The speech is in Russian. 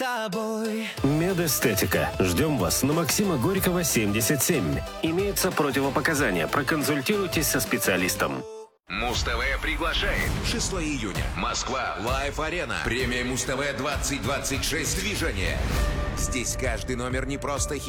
тобой. Медэстетика. Ждем вас на Максима Горького, 77. Имеются противопоказания. Проконсультируйтесь со специалистом. Муз-ТВ приглашает. 6 июня. Москва. Лайв-арена. Премия Муз-ТВ 2026. Движение. Здесь каждый номер не просто хит.